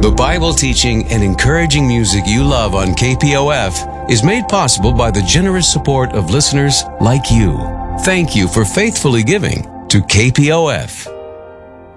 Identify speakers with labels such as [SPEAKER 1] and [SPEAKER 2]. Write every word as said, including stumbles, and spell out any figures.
[SPEAKER 1] The Bible teaching and encouraging music you love on K P O F is made possible by the generous support of listeners like you. Thank you for faithfully giving to K P O F.